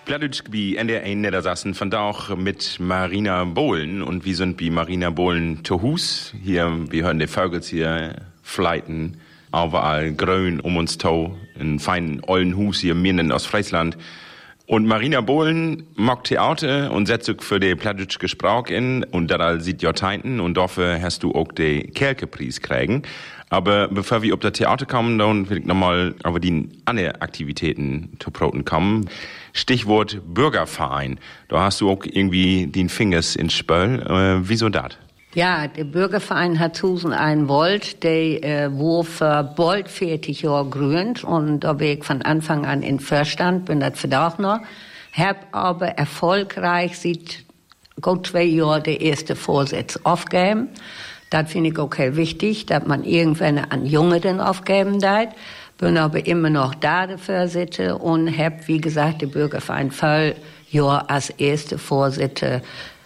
Plattdeutsch wie NDR1 Niedersachsen vandaag mit Marina Bohlen und wir sind bei Marina Bohlen zu Hus. Hier, wir hören die Vögel hier fleiten, überall grün um uns tau, in feinen ollen Hus hier mitten aus Friesland. Und Marina Bohlen mag Theater und setzt sich für die Plattdeutsch Gesprach in und da sieht Jahrzehnten und dafür hast du auch den Kerkepreis kriegen. Aber bevor wir auf das Theater kommen, dann will ich nochmal über die anderen Aktivitäten zu Proten kommen. Stichwort Bürgerverein. Da hast du auch irgendwie den Fingers ins Spiel. Wieso das? Ja, der Bürgerverein hat 2001 Volt, der wurde für bald 40 Jahre gegründet und da bin ich von Anfang an in Vorstand, bin das für auch noch. Hab aber erfolgreich seit gut 2 Jahren der erste Vorsitz aufgegeben. Das finde ich auch sehr wichtig, dass man irgendwann an Jüngeren aufgeben darf. Bin aber immer noch da, der Vorsitzende, und hab, wie gesagt, den Bürgerverein voll Jahr als erste Vorsitzende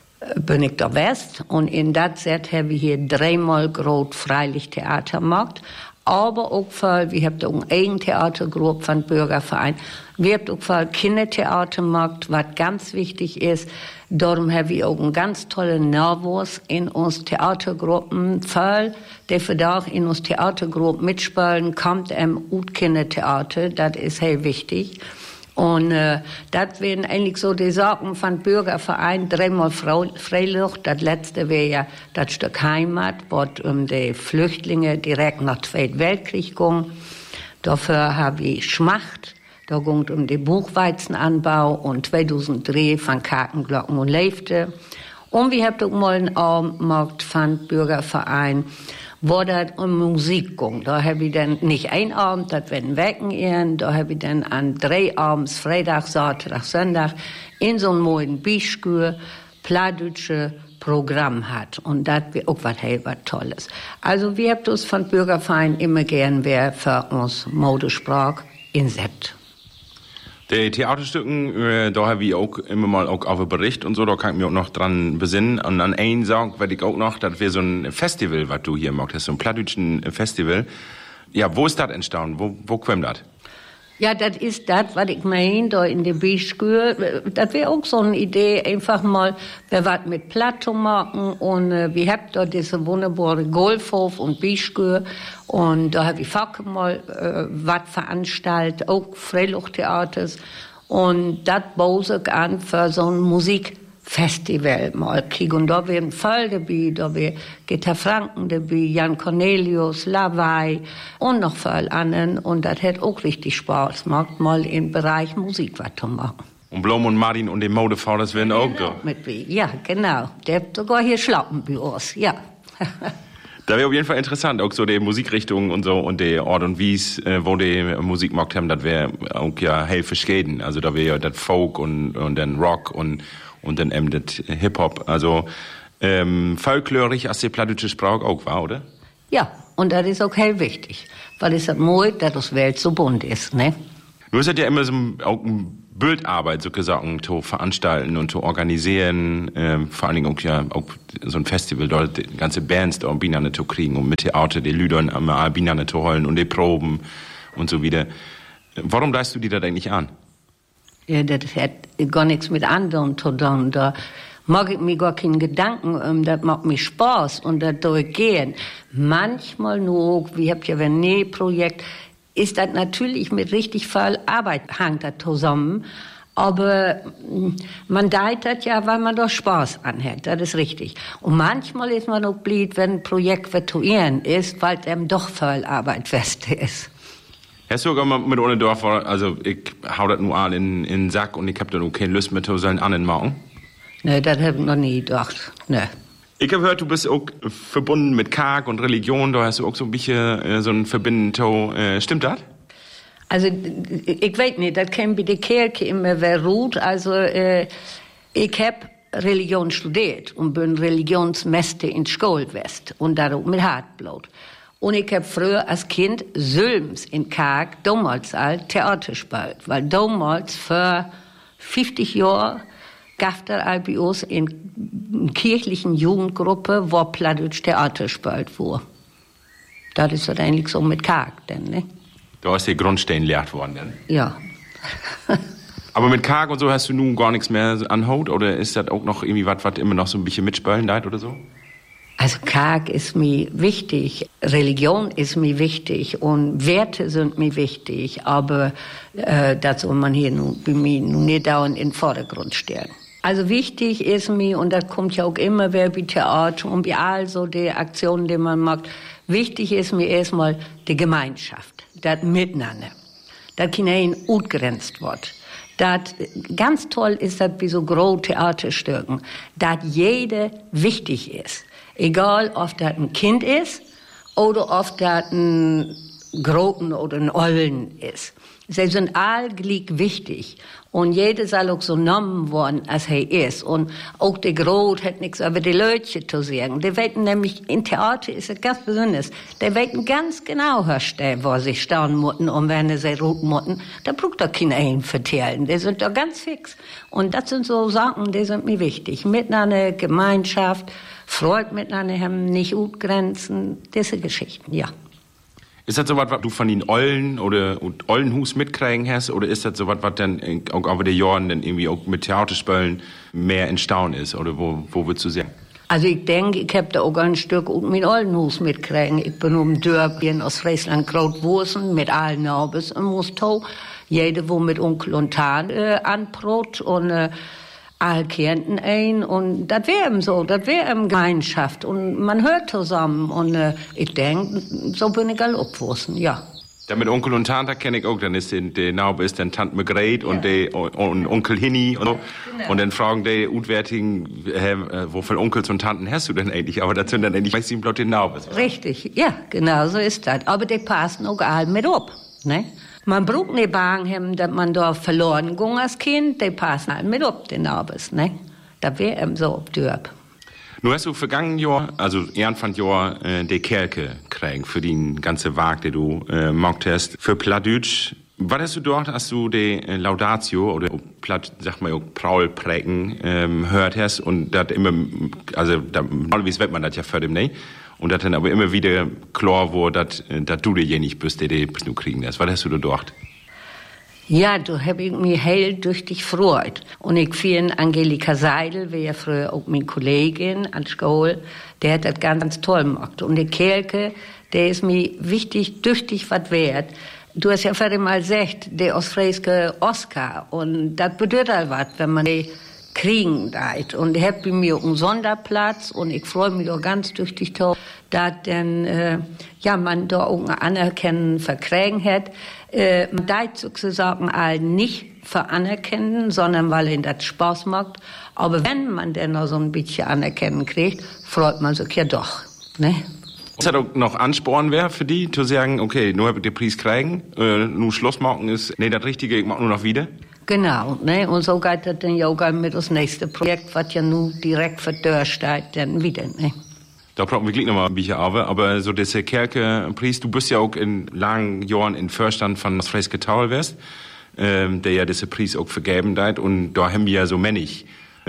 bin ich da West. Und in der Zeit haben wir hier 3-mal groß Freilichttheater gemacht. Aber auch voll, wir haben da eine eigene Theatergruppe von Bürgerverein. Wir haben auch voll Kindertheater gemacht, was ganz wichtig ist. Darum haben wir auch einen ganz tollen Nervus in uns Theatergruppen voll, der für da in uns Theatergruppe mitspielen, kommt ut Kindertheater, das ist sehr wichtig. Und das wären eigentlich so die Sorgen von Bürgerverein, 3-mal Freiluft. Das letzte wäre ja das Stück Heimat, wo die Flüchtlinge direkt nach Zweiten Weltkrieg gingen. Dafür habe ich Schmacht. Da ging es um den Buchweizenanbau und 2003 von Kakenglocken und Leifte. Und wir haben auch mal einen Abend gemacht von Bürgerverein, wo das um Musik ging. Da habe ich dann nicht ein Abend, das werden Wecken ehren, da habe ich dann an 3 Abends, Freitag, Samstag, Sonntag, in so einem neuen Bischkür plattdeutsche Programm hat. Und das wäre auch was Tolles. Also wir haben das von Bürgerverein immer gern, wer für uns Modesprach insetzt. Die Theaterstücken, da habe ich auch immer mal auch auf einen Bericht und so, da kann ich mich auch noch dran besinnen. Und an einen sagen, werde ich auch noch, das wäre so ein Festival, was du hier machst, das ist so ein plattdeutschen Festival. Ja, wo ist das entstanden? Wo kommt das? Ja, das ist das, was ich meine, da in der Bischkür. Das wäre auch so eine Idee, einfach mal, wer was mit Plato machen. Und wir haben da diese wunderbare Golfhof und Bischkür. Und da habe ich auch mal was veranstaltet, auch Freilufttheaters. Und das baue ich an für so ein Musikfestival mal kriegen. Und da werden voll dabei, da wäre Gitta Franken dabei, Jan Cornelius, Lawai und noch voll anderen. Und das hat auch richtig Spaß gemacht, mal im Bereich Musik was zu machen. Und Blom und Martin und die Modefrau, das werden auch da. Mit mir. Ja, genau. Der hat sogar hier Schlappen bei uns, ja. Da wäre auf jeden Fall interessant, auch so die Musikrichtungen und so und die Ort und Wies, wo die Musik gemacht haben, das wäre auch ja hell verschieden. Also da wäre ja das Folk und dann Rock und dann eben das Hip-Hop. Also folklorisch als die plattdeutsche Sprache auch war, oder? Ja, und das ist auch hell wichtig, weil es hat mooi, dass das Welt so bunt ist, ne? Du hast ja immer so auch Bildarbeit, so gesagt, zu veranstalten und zu organisieren, vor allen Dingen auch, ja, auch so ein Festival, dort die ganze Bands da Binane zu kriegen und mit Theater die Lüdern am Binane zu holen und die Proben und so wieder. Warum leistest du dir das eigentlich an? Ja, das hat gar nichts mit anderen zu tun. Da mag ich mir gar keinen Gedanken, das macht mir Spaß und das durchgehen. Manchmal nur, wie habt ihr ein Nähprojekt, ist das natürlich mit richtig viel Arbeit hängt das zusammen. Aber man deit das ja, weil man da Spaß anhat, das ist richtig. Und manchmal ist man auch blöd, wenn ein Projekt virtuell ist, weil einem doch viel Arbeit fest ist. Hast du sogar mal mit ohne Dorfer, also ich hau das nur an in den Sack und ich hab da nur keine Lust mehr zu sollen anderen machen? Ne, das hab ich noch nie gedacht, ne. Ich habe gehört, du bist auch verbunden mit Karg und Religion, da hast du auch so ein bisschen so ein Verbinden. Stimmt das? Also, ich weiß nicht, das kann bei der Kirche immer wer ruht. Also, ich hab Religion studiert und bin Religionsmeister in Schule West und darum mit Hartblut. Und ich hab früher als Kind Sülms in Karg, damals Theater gespielt, weil damals für 50 Jahre gab es bei uns in kirchlichen Jugendgruppe, wo Plattdeutsch Theater gespielt wurde. Das ist das eigentlich so mit Karg, denn, ne? Da ist der Grundstein gelehrt worden, denn? Ja. Aber mit Karg und so hast du nun gar nichts mehr anhaut? Oder ist das auch noch irgendwie was immer noch so ein bisschen mitspölen da oder so? Also Karg ist mir wichtig, Religion ist mir wichtig und Werte sind mir wichtig, aber das soll man hier nun, bei mir nun nicht dauernd in den Vordergrund stellen. Also wichtig ist mir, und das kommt ja auch immer wieder bei Theater und bei all so die Aktionen, die man macht, wichtig ist mir erstmal die Gemeinschaft, das Miteinander, das kein ausgrenzt wird. Das ganz toll ist das bei so großen Theaterstücken, dass jeder wichtig ist. Egal, ob das ein Kind ist oder ob das ein Groten oder ein Ollen ist. Sie sind all gleich wichtig. Und jeder soll auch so genommen worden, als er ist. Und auch der Grot hat nichts über die Leute zu sagen. Die wissen nämlich, im Theater ist es ganz besonders. Die wissen ganz genau, wo sie stehen müssen und wenn sie rot müssen. Da braucht doch keiner einen vertellen. Die sind doch ganz fix. Und das sind so Sachen, die sind mir wichtig. Miteinander, Gemeinschaft, Freude miteinander haben, nicht Grenzen, diese Geschichten, ja. Ist das so was du von den Ollen oder Ollenhus mitkriegen hast? Oder ist das so was dann auch über die Jahren dann irgendwie auch mit Theaterspielen mehr entstaunen ist? Oder wo würdest du sagen? Also ich denke, ich habe da auch ein Stück mit Ollenhus mitkriegen. Ich bin um Dörpchen aus Friesland, Krautwursen, mit allen Nabels im Mustau. Jeder, wo mit Onkel und Tante anbrot und all Klienten ein und das wäre eben so, das wäre eben Gemeinschaft und man hört zusammen und ich denke, so bin ich all aufgewachsen, ja. Da mit Onkel und Tante kenne ich auch, dann ist der Naube ist dann Tante Margret und und Onkel Hinni und so. Genau. Und dann fragen die Utwärtigen, wo viele Onkels und Tanten hast du denn eigentlich? Aber das sind dann eigentlich meistens bloß die Naube. Richtig, ja, genau so ist das. Aber die passen auch alle mit ab, ne? Man braucht nicht Bangen haben, dass man da verloren ging als Kind, die passen halt mit ab, den Nabels, ne? Das wäre eben so, Dörp. Nun hast du vergangenen Jahr, also Ehrenpfandjahr, die Kerke kriegen für den ganzen Wag, den du gemacht hast, für Plattdeutsch. Was hast du dort, als du die Laudatio oder Platt, sag mal, Paul prägen hört hast und das immer, also normalerweise wird man das ja für dem nicht. Und das dann aber immer wieder klar wurde, dass du derjenige bist, der du kriegen lässt. Was hast du da gedacht? Ja, da habe ich mich hell durch dich gefreut. Und ich finde, Angelika Seidel, wie ja früher auch meine Kollegin an Schule, der hat das ganz toll gemacht. Und die Kirche, der ist mir wichtig, durch dich was wert. Du hast ja vorhin mal gesagt, der ostfriesische Oscar. Und das bedeutet halt was, wenn man die kriegen deit. Und ich habe bei mir einen Sonderplatz und ich freue mich auch ganz durch dich, dass dann, man da auch ein Anerkennen verkriegen hat. Man deit sozusagen all nicht für anerkennen, sondern weil ihnen das Spaß macht. Aber wenn man denn noch so ein bisschen Anerkennen kriegt, freut man sich ja doch, ne? Ist das auch noch Ansporn wäre für die, zu sagen, okay, nur habe ich den Preis kriegen, nur Schluss machen ist, nee, das Richtige, ich mach nur noch wieder? Genau, ne? Und so geht das dann ja auch mit das nächste Projekt, was ja nun direkt für Dörr steht, dann wieder, ne? Da brauchen wir gleich nochmal ein bisschen aber so diese Kerke-Preis, du bist ja auch in langen Jahren in Vorstand von Freiske Taul wärst, der ja diese Preis auch vergeben hat und da haben wir ja so männlich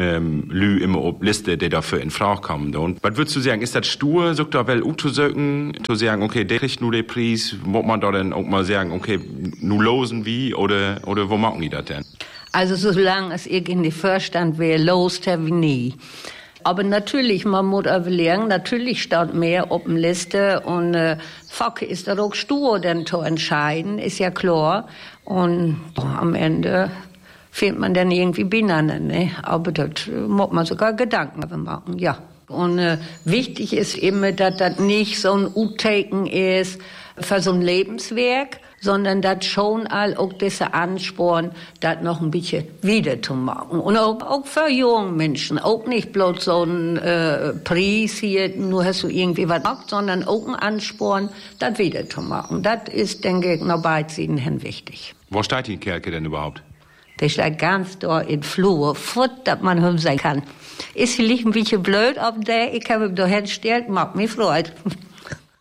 Lü immer auf Liste, die dafür in Frage kommen. Und was würdest du sagen, ist das stur, sagt da wel zu sagen, okay, der kriegt nur den Preis, muss man da dann auch mal sagen, okay, nur losen wie, oder wo machen die das denn? Also solange es ich in die Vorstand wäre, lost habe ich nie. Aber natürlich, man muss überlegen, natürlich steht mehr auf der Liste und Facke ist da auch stur, denn zu entscheiden, ist ja klar. Und am Ende findet man dann irgendwie beieinander, ne? Aber das muss man sogar Gedanken machen, ja. Und wichtig ist immer, dass das nicht so ein Uttaken ist für so ein Lebenswerk, sondern das schon auch diese Ansporn, das noch ein bisschen wieder zu machen. Und auch für junge Menschen, auch nicht bloß so ein Preis hier, nur hast du irgendwie was gemacht, sondern auch ein Ansporn, das wieder zu machen. Das ist, denke ich, noch beiden Händen wichtig. Wo steht die Kirche denn überhaupt? Der steht ganz da in Flur, fort, dass man hin sein kann. Ist vielleicht ein bisschen blöd, aber ich habe ihn da hingestellt, macht mich Freude.